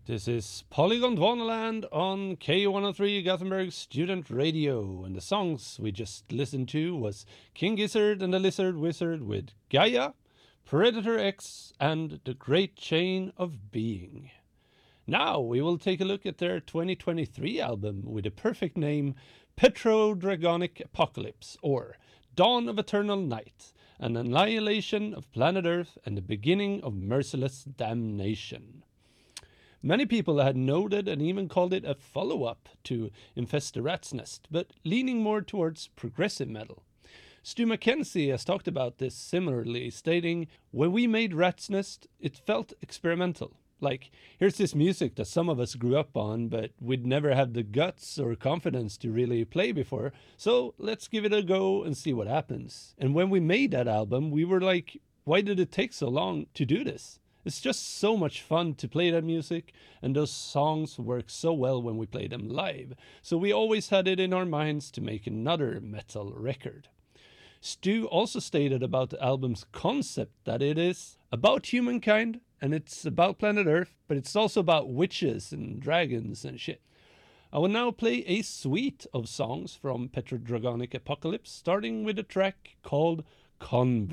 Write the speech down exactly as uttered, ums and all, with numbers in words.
This is Polygon Dwanaland on K one oh three Gothenburg Student Radio, and the songs we just listened to was King Gizzard and the Lizard Wizard with Gaia, Predator X, and The Great Chain of Being. Now we will take a look at their twenty twenty-three album with the perfect name Petrodragonic Apocalypse, or Dawn of Eternal Night, an annihilation of planet Earth and the beginning of merciless damnation. Many people had noted and even called it a follow-up to Infest the Rat's Nest, but leaning more towards progressive metal. Stu Mackenzie has talked about this similarly, stating, "When we made Rat's Nest, it felt experimental. Like, here's this music that some of us grew up on, but we'd never had the guts or confidence to really play before, so let's give it a go and see what happens. And when we made that album, we were like, why did it take so long to do this? It's just so much fun to play that music, and those songs work so well when we play them live, so we always had it in our minds to make another metal record." Stu also stated about the album's concept that it is about humankind, and it's about planet Earth, but it's also about witches and dragons and shit. I will now play a suite of songs from Petrodragonic Apocalypse, starting with a track called Converse.